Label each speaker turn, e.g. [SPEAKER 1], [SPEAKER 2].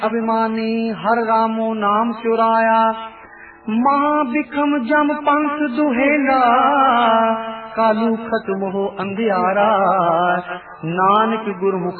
[SPEAKER 1] अभिमानी हर रामो नाम चुराया, महाबिखम जम पंथ दुहेला, कालू खत्म हो अंधियारा, नानक गुरमुख